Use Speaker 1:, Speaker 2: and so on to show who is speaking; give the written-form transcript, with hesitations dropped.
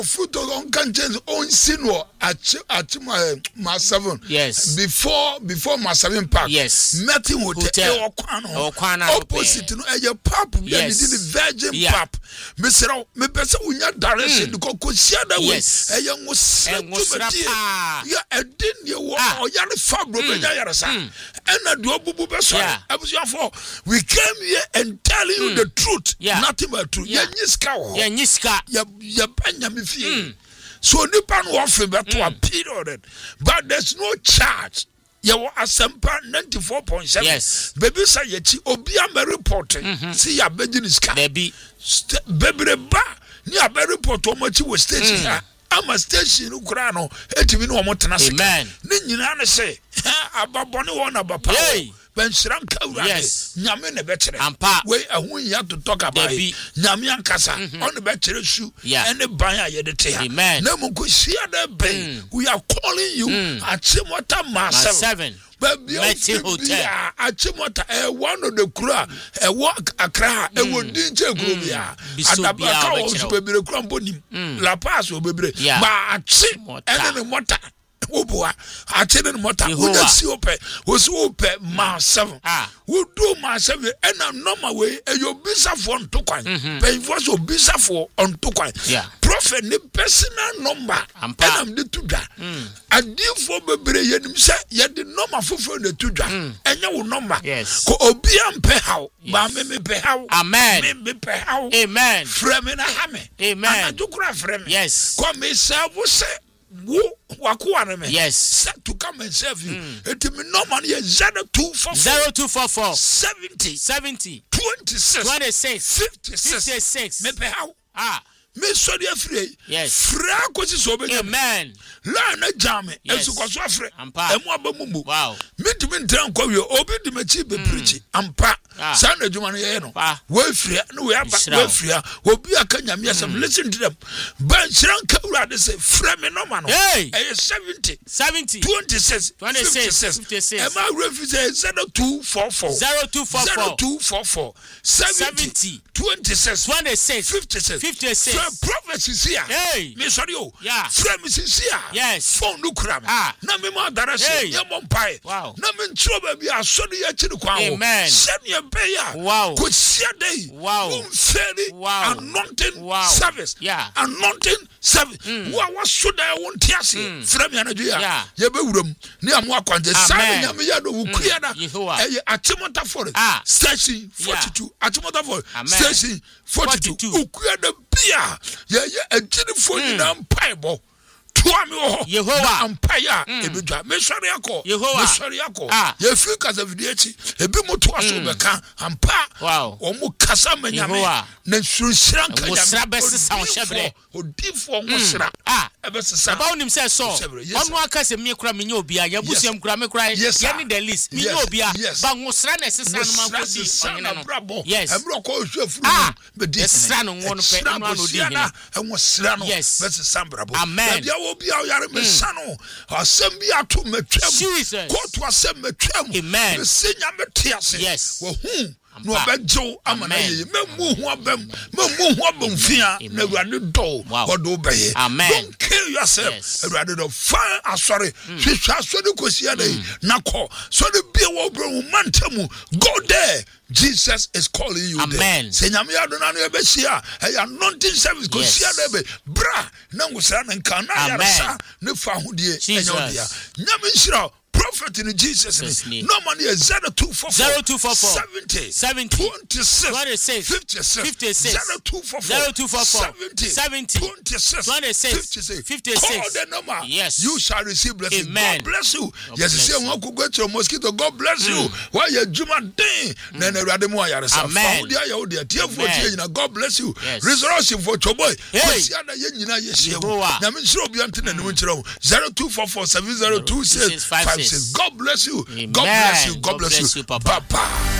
Speaker 1: fruit on can't own sin or my 7.
Speaker 2: Yes.
Speaker 1: Before my 7 park.
Speaker 2: Yes.
Speaker 1: Nothing hotel or opposite no a pap. Yes. The virgin pap. Mr. Me person we not direction because share that way. A young was yeah, a din you or young fabro and a dobu person. I was your for. We came here and telling you the truth. Nothing but truth. Yeah, Niska. Ya so nipa no offer to appeal it, but there's no charge. You were a sample 94.7. Yes, baby say yechi obi am reporting. See ya business car. Baby ba ni a report o machi we station. I'm a station ukra no etimi no mo tena sika. Amen. Ni nyina ne say ababone won abapa. Ben shranka urade nyame ne betere we ehun ya to talk about nyame ankasa on the betere shu ene ban ayede te ha na mo ko shia da ben we are calling you Achimota ma 7 baby hotel Achimota one of the kura walk Accra wo DJ group ya adabaka wo so bebere kura mbonim la pass wo bebere ba achi ene ne mota Oboa, I tell you, Mota, who does see open, was open, ma 7. Who do ma 7 and a normal way, and your bisa for on Tokan, pay for so bisa for on Tokan. Prophet, the personal number, and I'm the two that. And therefore, baby, yet the number for the two that, and your number. Yes, go obiam pay how, Bammy pay how, amen, me pay how, amen, Fremina Hammy, amen, and to cry frame. Yes, come, myself will say. Yes, set to come and serve you. It mean no money 0244 70 26 56 me how me so dey free. Yes, free akosi so be. Amen. La na jame enso kwaso afre emu abamumu. Wow, me di me ntran kwa wi obi di me chi be preach ampa sa na djuma no ye no we free no we aba we free obi aka nyame asem listen to them ban shran ka urade say free me no ma no 70 26 56 ema refuse 0244 70 26 56 prophecies here. Hey, me sorry you. Yeah. Friends here. Yes. Phone no kram. Na me ma darase. Ye mo mpai. Wow. Na me ntro ba bi asori ya chiri kwa ho. Amen. Send ye be ya. Wow. Ko sia day. Wow. Wow. Anointing service. Yeah. Anointing service. Wa so da won tiase. Frem ya na ju ya. Ye be wuram. Ni amu akwanje. Sa nya me ya do wukuya da. Eh Achimota for station 42. Achimota for station 42. Ukuya da bia ye ejini foni na mpaibo tuami ho Yehowa ampaya ebedwa mesori akọ ye fi kasa vidiachi ebi moto aso beka ampa omo kasa manyame na sunsiran kanya mo srabesesa o shebre odifo mo sra ebesesa ba onim se so onu akase me kura menye obia ya busiam kura me kura ye ni the list menye obia ba ngo sra na sesa no man ko di onye no yes ebro ko hwefuru be di sra no ngo no pe onu anu di hina enwo sra no besesa brabo amen obi a yare mesano asem bi ato metwam ko to asem metwam me senya metiase wo hu no abejo amana ye memu hu abam fia na awurade do godo beye don't kill yourself awurade do fire asori hwehwa asori kosia dai nako so de bia wo bro mantamu go there. Jesus is calling you. Amen. Say nyame adona no ebesia e anointing service go sia debe bra na ngusra na nka na yaresa ne fa hodie enyo dia nyame nshira prophet in Jesus name. No money is 0244 70 26 56 0244 70 26 56 call the number. Yes, you shall receive blessing. Amen. God bless you. Yes, say won ko go to mosquito. God bless you. Why you juma den na na urade mo ayaresa fa dia ya odia tiefo tie nyina. God bless you. Resurrection for choboy kwesi ada ye nyina ye hie na me nshiro bi ante na ne nchiro 0244 7026 God bless you. Amen. God bless you. God bless you. Papa.